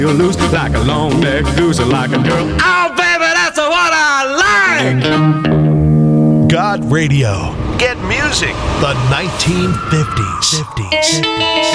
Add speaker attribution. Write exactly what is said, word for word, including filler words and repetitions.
Speaker 1: You loose like a long neck goose, like a girl. Oh, baby, that's what I like.
Speaker 2: God Radio. Get music. The nineteen fifties.